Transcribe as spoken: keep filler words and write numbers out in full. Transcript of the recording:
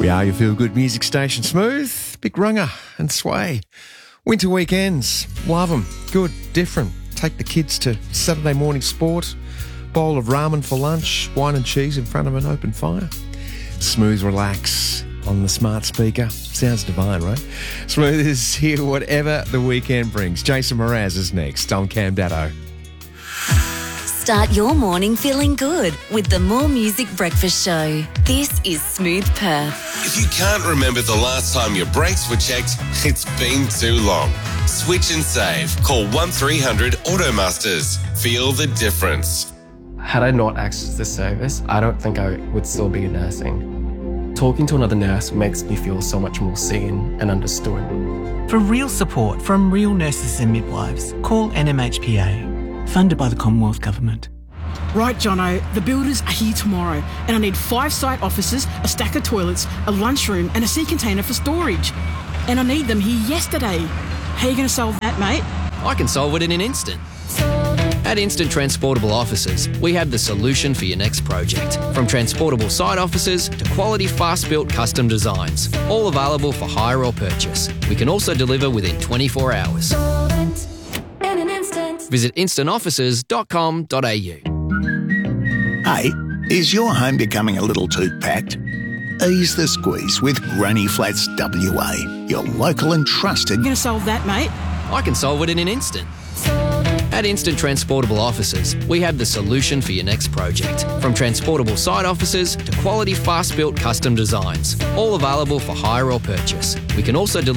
We are your feel-good music station. Smooth, Big Runga and Sway. Winter weekends, love them. Good, different. Take the kids to Saturday morning sport, bowl of ramen for lunch, wine and cheese in front of an open fire. Smooth relax on the smart speaker. Sounds divine, right? Smooth is here whatever the weekend brings. Jason Mraz is next. I'm Cam Datto. Start your morning feeling good with the More Music Breakfast Show. This is Smooth Perth. If you can't remember the last time your brakes were checked, it's been too long. Switch and save. Call one three hundred Automasters. Feel the difference. Had I not accessed this service, I don't think I would still be nursing. Talking to another nurse makes me feel so much more seen and understood. For real support from real nurses and midwives, call N M H P A. Funded by the Commonwealth Government. Right, Jono, the builders are here tomorrow and I need five site offices, a stack of toilets, a lunchroom and a sea container for storage. And I need them here yesterday. How are you going to solve that, mate? I can solve it in an instant. At Instant Transportable Offices, we have the solution for your next project. From transportable site offices to quality fast-built custom designs, all available for hire or purchase. We can also deliver within twenty-four hours. Visit instant offices dot com dot a u. Hey, is your home becoming a little too packed? Ease the squeeze with Granny Flats W A, your local and trusted... You going to solve that, mate? I can solve it in an instant. At Instant Transportable Offices, we have the solution for your next project. From transportable site offices to quality fast-built custom designs, all available for hire or purchase. We can also deliver